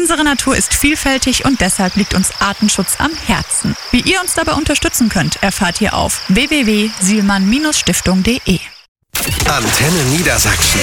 Unsere Natur ist vielfältig und deshalb liegt uns Artenschutz am Herzen. Wie ihr uns dabei unterstützen könnt, erfahrt ihr auf www.sielmann-stiftung.de. Antenne Niedersachsen.